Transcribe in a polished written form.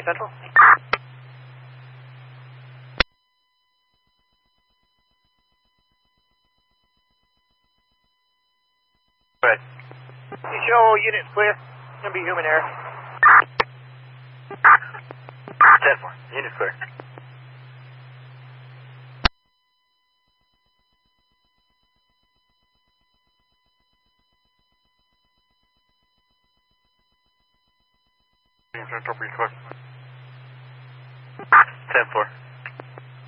Central. Go ahead. You show units clear. It's going to be human error. 10-4. Units clear. Central request. 10-4.